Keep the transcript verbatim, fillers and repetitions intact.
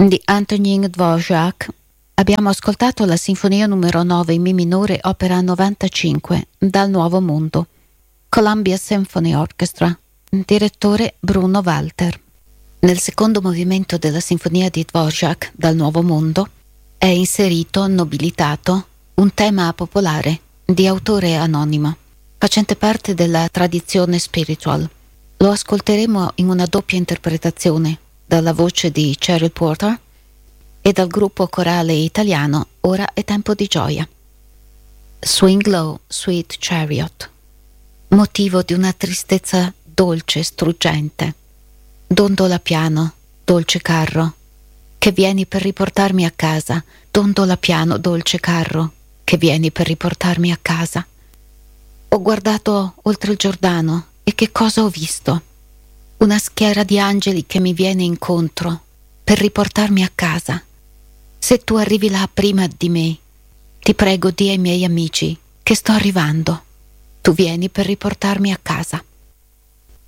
di Antonín Dvořák abbiamo ascoltato la Sinfonia numero nove in Mi minore, opera novantacinque, dal Nuovo Mondo, Columbia Symphony Orchestra, direttore Bruno Walter. Nel secondo movimento della Sinfonia di Dvořák, dal Nuovo Mondo, è inserito, nobilitato, un tema popolare di autore anonimo, facente parte della tradizione spiritual. Lo ascolteremo in una doppia interpretazione dalla voce di Cheryl Porter e dal gruppo corale italiano Ora è tempo di gioia. Swing Low, Sweet Chariot, motivo di una tristezza dolce, struggente. Dondola piano, dolce carro, che vieni per riportarmi a casa. Dondola piano, dolce carro, che vieni per riportarmi a casa. Ho guardato oltre il Giordano e che cosa ho visto? Una schiera di angeli che mi viene incontro per riportarmi a casa. Se tu arrivi là prima di me, ti prego di ai miei amici che sto arrivando. Tu vieni per riportarmi a casa.